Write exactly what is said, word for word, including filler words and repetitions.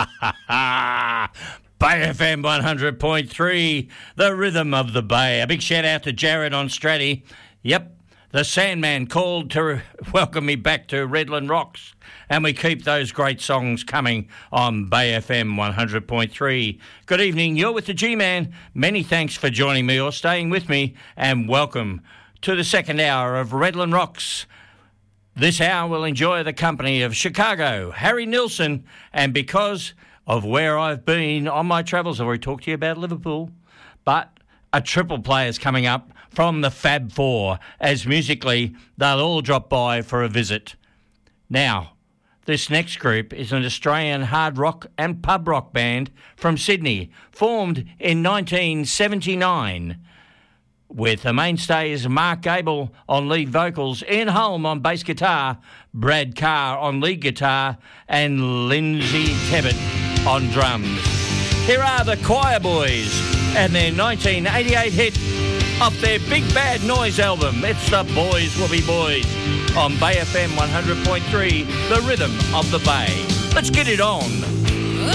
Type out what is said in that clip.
Bay F M one hundred point three, the rhythm of the Bay. A big shout out to Jared on Stratty. Yep, the Sandman called to welcome me back to Redland Rocks, and we keep those great songs coming on Bay F M one hundred point three. Good evening, you're with the G-Man. Many thanks for joining me or staying with me, and welcome to the second hour of Redland Rocks. This hour will enjoy the company of Chicago, Harry Nilsson, and because of where I've been on my travels, I've already talked to you about Liverpool, but a triple play is coming up from the Fab Four, as musically they'll all drop by for a visit. Now, this next group is an Australian hard rock and pub rock band from Sydney, formed in nineteen seventy-nine, with the mainstays Mark Gable on lead vocals, Ian Holm on bass guitar, Brad Carr on lead guitar, and Lindsay Tebbett on drums. Here are the Choir Boys and their nineteen eighty-eight hit off their Big Bad Noise album. It's the Boys Will Be Boys on Bay F M one hundred point three, the rhythm of the Bay. Let's get it on.